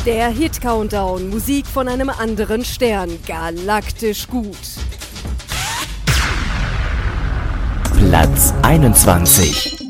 Der Hit-Countdown, Musik von einem anderen Stern, galaktisch gut. Platz 21.